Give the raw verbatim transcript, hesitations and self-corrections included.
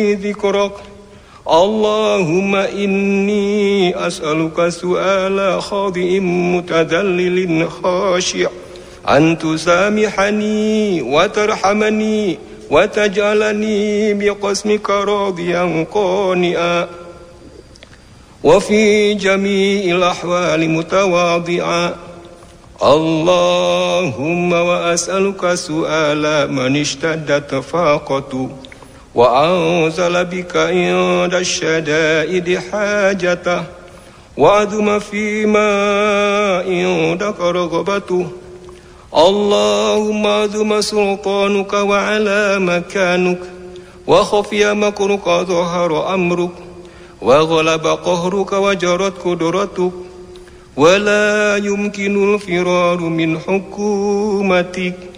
ذكرك اللهم إني أسألك سؤال خاضع متذلل خاشع أن تسامحني وترحمني وتجعلني بقسمك راضيا قانئا وفي جميع الأحوال متواضعا اللهم وأسألك سؤال من اشتدت فاقته وأنزل بك عند الشدائد حاجته وعظم فيما عندك رغبته اللهم عظم سلطانك وعلى مكانك وخفي مكرك ظهر أمرك وغلب قهرك وجرت قدرتك ولا يمكن الفرار من حكومتك